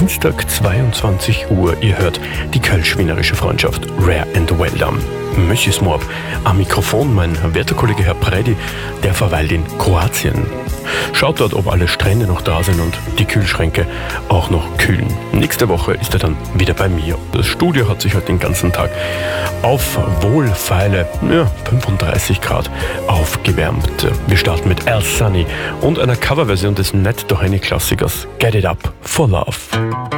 Dienstag 22 Uhr. Ihr hört die kölsch-wienerische Freundschaft Rare and Well Done. Monsieur Smorp am Mikrofon, mein werter Kollege Herr Predi, der verweilt in Kroatien. Schaut dort, ob alle Strände noch da sind und die Kühlschränke auch noch kühlen. Nächste Woche ist er dann wieder bei mir. Das Studio hat sich heute den ganzen Tag auf wohlfeile 35 Grad aufgewärmt. Wir starten mit Al Sunny und einer Coverversion des Ned Doheny Klassikers Get It Up for Love.